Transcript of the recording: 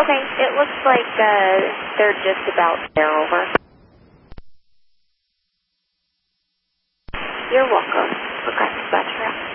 Okay, it looks like they're just about there, over. You're welcome. Okay, gotcha.